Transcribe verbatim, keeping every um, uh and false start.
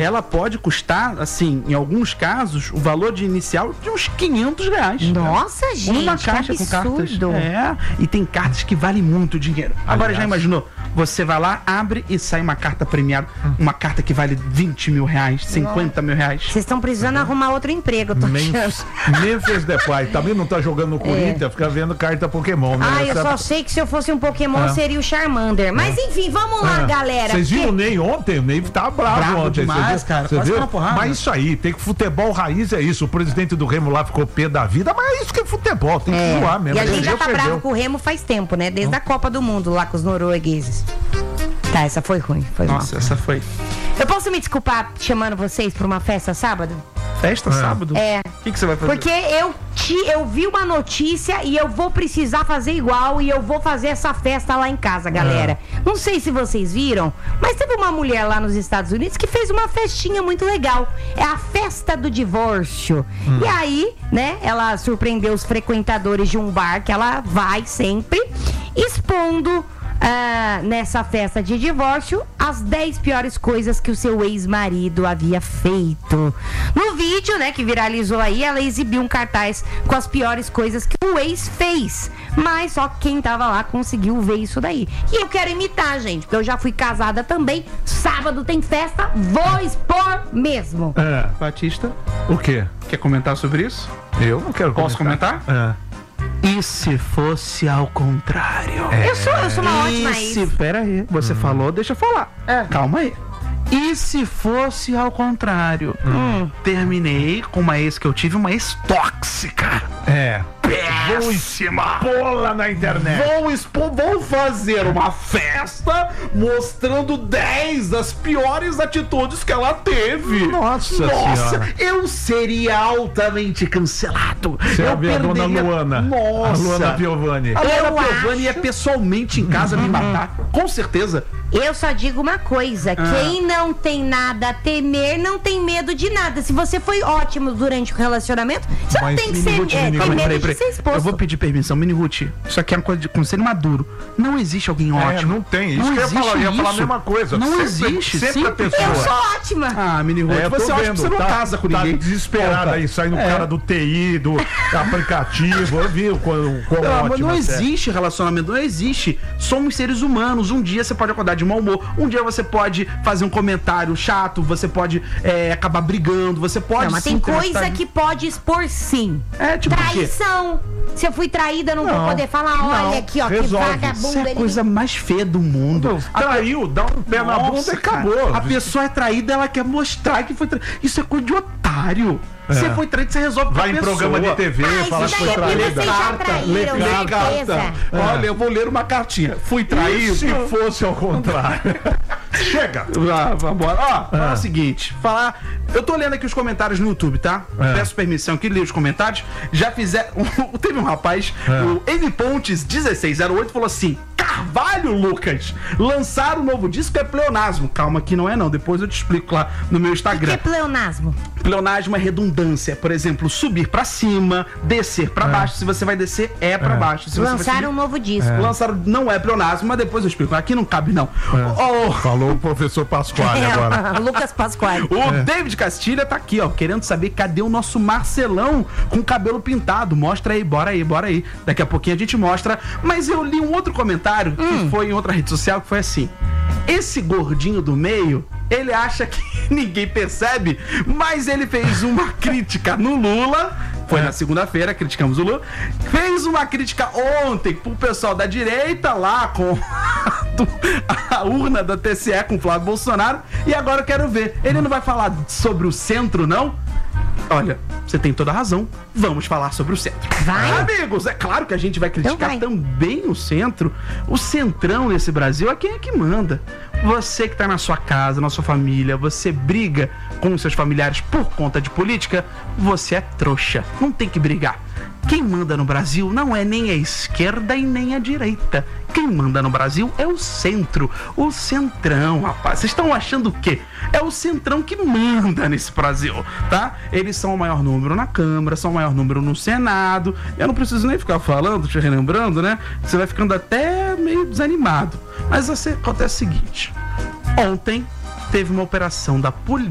ela pode custar, assim, em alguns casos, o valor de inicial de uns quinhentos reais. Nossa, né? gente, uma caixa que com cartas. absurdo. É, e tem cartas que valem muito dinheiro. Aliás, agora, já imaginou? Você vai lá, abre e sai uma carta premiada, uma carta que vale vinte mil reais, cinquenta mil reais. Vocês estão precisando uhum. arrumar outro emprego, tô Memphis, Memphis Depay também não tá jogando no Corinthians, é. fica vendo carta Pokémon, né? Ah, eu Essa... só sei que se eu fosse um Pokémon é. seria o Charmander. Mas é. enfim, vamos lá, é. galera. Vocês porque... viram o Ney ontem? O Ney tá bravo, bravo ontem. demais, cara. Você viu? Mas isso aí, tem que futebol raiz é isso. O presidente do Remo lá ficou pé da vida, mas é isso que é futebol, tem que é. zoar mesmo. E a gente já tá perdeu. bravo com o Remo faz tempo, né? Desde hum. a Copa do Mundo lá com os noruegueses. Tá, essa foi ruim, foi Nossa, mal. essa foi. Eu posso me desculpar chamando vocês pra uma festa sábado? Festa é. sábado? É. O que, que você vai fazer? Porque eu, te, eu vi uma notícia e eu vou precisar fazer igual e eu vou fazer essa festa lá em casa, galera. É. Não sei se vocês viram, mas teve uma mulher lá nos Estados Unidos que fez uma festinha muito legal. É a festa do divórcio. Hum. E aí, né, ela surpreendeu os frequentadores de um bar que ela vai sempre, expondo... Ah, nessa festa de divórcio, as dez piores coisas que o seu ex-marido havia feito. No vídeo, né, que viralizou aí, ela exibiu um cartaz com as piores coisas que o ex fez. Mas só quem tava lá conseguiu ver isso daí. E eu quero imitar, gente, porque eu já fui casada também. Sábado tem festa, vou expor mesmo. É. Batista, o quê? Quer comentar sobre isso? Eu não quero comentar. Posso comentar? É. E se fosse ao contrário? É. Eu, sou, eu sou uma e ótima se, ex. Pera aí, você hum. falou, deixa eu falar. É. Calma aí. E se fosse ao contrário? Hum. Terminei com uma ex que eu tive, uma ex tóxica. É. Péssima. Bola na internet. Vou expor, vou fazer uma festa mostrando dez das piores atitudes que ela teve. Nossa, Nossa, senhora. eu seria altamente cancelado. Você eu perderia... a dona Luana. Nossa. A Luana Piovani. A Luana Eu Piovani ia acho... pessoalmente em casa me matar, com certeza. Eu só digo uma coisa, ah. quem não tem nada a temer, não tem medo de nada. Se você foi ótimo durante o relacionamento, você Mas não tem que ser, Ruth, é, tem calma, medo peraí, de peraí. ser exposto. Eu vou pedir permissão, Mini Ruth. Isso aqui é uma coisa de conselho maduro. Não existe alguém ótimo. É, não tem. Isso não que eu ia falar, eu ia falar a isso. mesma coisa. Não sempre, existe. Sempre a pessoa. Eu sou ótima. Ah, Mini Ruth, É, você acha que você não tá, casa com tá ninguém. desesperada aí, saindo o é. cara do T I, do aplicativo. Eu vi como, como não, ótimo. Não existe relacionamento, não existe. Somos seres humanos. Um dia você pode acordar de mau humor. Um dia você pode fazer um comentário chato. Você pode é, acabar brigando. Você pode. Não, mas tem coisa que pode expor sim. É, tipo traição. Se eu fui traída, eu não, não vou poder falar, olha não, aqui, ó, resolve. que vagabundo. Isso é a coisa mais feia do mundo. Não, traiu, dá um pé na bunda e acabou. A pessoa é traída, ela quer mostrar que foi traída. Isso é coisa de otário. É. Você foi traído, você resolve Vai com a em pessoa. programa de T V, ah, fala que isso foi daí é porque traída. vocês já traíram, Lê carta. É. Olha, eu vou ler uma cartinha. Fui traído. E se fosse ao contrário? Chega! Ah, vambora. Ó, ah. fala o seguinte, falar. Eu tô lendo aqui os comentários no YouTube, tá? É. Peço permissão aqui, leio os comentários. Já fizeram. Teve um rapaz, é. o N Pontes dezesseis zero oito, falou assim: Carvalho, Lucas, lançar o novo disco é pleonasmo. Calma que não é não, depois eu te explico lá no meu Instagram. O que é pleonasmo? Pleonasmo é redundância. Por exemplo, subir pra cima, descer pra é. baixo. Se você vai descer, é pra é. baixo. Se lançar um novo disco. É. Lançar não é pleonasmo, mas depois eu explico. Aqui não cabe, não. É. Oh. Falou o professor Pasquale é, agora. Lucas Pasquale. O é. David Castilha tá aqui, ó, querendo saber cadê o nosso Marcelão com cabelo pintado. Mostra aí, bora aí, bora aí. Daqui a pouquinho a gente mostra. Mas eu li um outro comentário hum. que foi em outra rede social que foi assim: esse gordinho do meio, ele acha que ninguém percebe, mas ele fez uma crítica no Lula. Foi é. na segunda-feira, criticamos o Lula. Fez uma crítica ontem pro pessoal da direita lá com a urna da T C E com o Flávio Bolsonaro. E agora eu quero ver. Ele não vai falar sobre o centro, não? Olha, você tem toda a razão. Vamos falar sobre o centro. Vai. Amigos, é claro que a gente vai criticar então vai. também o centro. O centrão nesse Brasil é quem é que manda. Você que tá na sua casa, na sua família, você briga com os seus familiares por conta de política, você é trouxa. Não tem que brigar. Quem manda no Brasil não é nem a esquerda e nem a direita. Quem manda no Brasil é o centro, o centrão, rapaz. Vocês estão achando o quê? É o centrão que manda nesse Brasil, tá? Eles são o maior número na Câmara, são o maior número no Senado. Eu não preciso nem ficar falando, te relembrando, né? Você vai ficando até meio desanimado. Mas assim, acontece o seguinte: ontem teve uma operação da polícia